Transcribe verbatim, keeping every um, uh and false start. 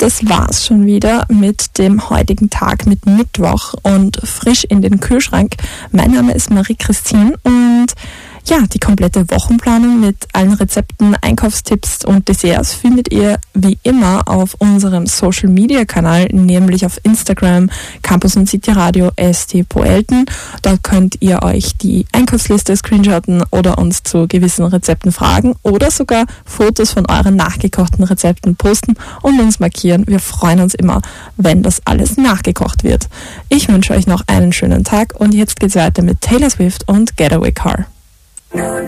das war's schon wieder mit dem heutigen Tag, mit Mittwoch und frisch in den Kühlschrank. Mein Name ist Marie-Christine und ja, die komplette Wochenplanung mit allen Rezepten, Einkaufstipps und Desserts findet ihr wie immer auf unserem Social-Media-Kanal, nämlich auf Instagram, Campus und City Radio S T Poelten. Da könnt ihr euch die Einkaufsliste screenshotten oder uns zu gewissen Rezepten fragen oder sogar Fotos von euren nachgekochten Rezepten posten und uns markieren. Wir freuen uns immer, wenn das alles nachgekocht wird. Ich wünsche euch noch einen schönen Tag und jetzt geht's weiter mit Taylor Swift und Getaway Car.